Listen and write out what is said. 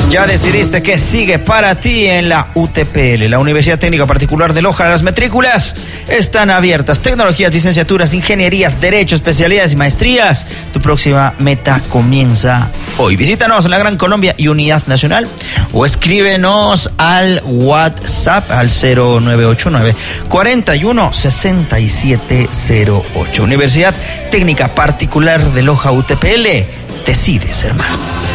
Ya decidiste que sigue para ti en la UTPL, la Universidad Técnica Particular de Loja. Las matrículas están abiertas. Tecnologías, licenciaturas, ingenierías, derecho, especialidades y maestrías. Tu próxima meta comienza hoy. Visítanos en la Gran Colombia y Unidad Nacional o escríbenos al WhatsApp al 0989 41 6708. Universidad Técnica Particular de Loja UTPL. Decide ser más.